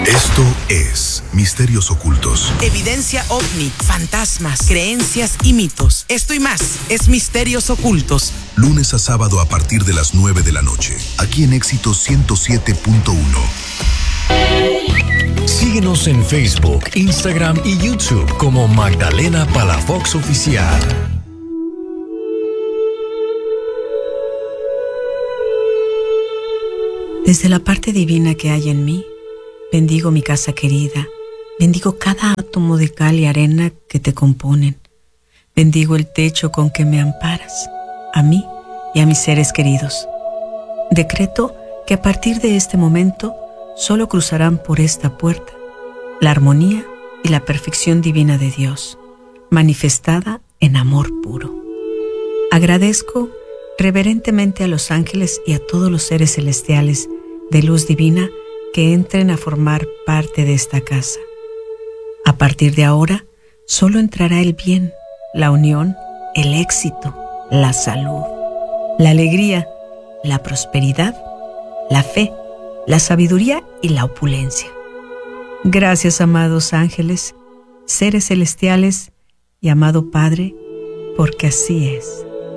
Esto es Misterios Ocultos. Evidencia ovni, fantasmas, creencias y mitos. Esto y más es Misterios Ocultos. Lunes a sábado a partir de las 9 de la noche. Aquí en Éxito 107.1. Síguenos en Facebook, Instagram y YouTube como Magdalena Palafox Oficial. Desde la parte divina que hay en mí, bendigo mi casa querida, bendigo cada átomo de cal y arena que te componen, bendigo el techo con que me amparas, a mí y a mis seres queridos. Decreto que a partir de este momento solo cruzarán por esta puerta la armonía y la perfección divina de Dios, manifestada en amor puro. Agradezco reverentemente a los ángeles y a todos los seres celestiales de luz divina que entren a formar parte de esta casa. A partir de ahora, solo entrará el bien, la unión, el éxito, la salud, la alegría, la prosperidad, la fe, la sabiduría y la opulencia. Gracias, amados ángeles, seres celestiales y amado Padre, porque así es.